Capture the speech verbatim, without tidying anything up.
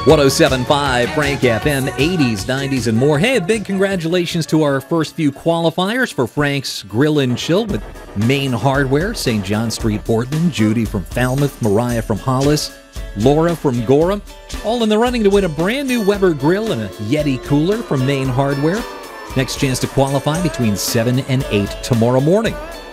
one oh seven point five Frank F M, eighties, nineties, and more. Hey, a big congratulations to our first few qualifiers for Frank's Grill and Chill with Main Hardware, Saint John Street, Portland, Judy from Falmouth, Mariah from Hollis, Laura from Gorham, all in the running to win a brand new Weber grill and a Yeti cooler from Main Hardware. Next chance to qualify between seven and eight tomorrow morning.